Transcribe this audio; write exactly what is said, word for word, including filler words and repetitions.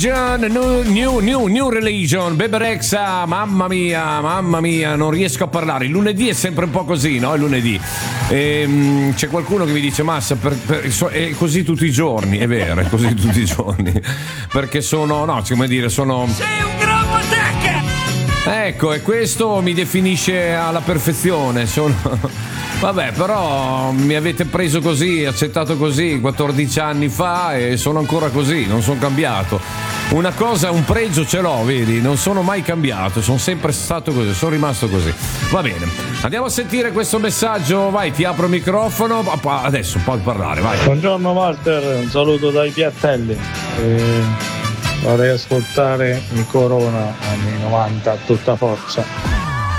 Religion, new, new, new, new Religion, Bebe Rexha, mamma mia, mamma mia, non riesco a parlare. Il lunedì è sempre un po' così, no? Il lunedì. E, c'è qualcuno che mi dice, Massa, per, per, è così tutti i giorni, è vero, è così tutti i giorni. Perché sono, no, come dire, sono... Sei un gran patecca! Ecco, e questo mi definisce alla perfezione, sono... Vabbè, però mi avete preso così, accettato così quattordici anni fa e sono ancora così, non sono cambiato. Una cosa, un pregio ce l'ho, vedi, non sono mai cambiato, sono sempre stato così, sono rimasto così. Va bene, andiamo a sentire questo messaggio, vai, ti apro il microfono, adesso puoi parlare, vai. Buongiorno Walter, un saluto dai Piattelli. Eh, vorrei ascoltare il Corona anni novanta a tutta forza.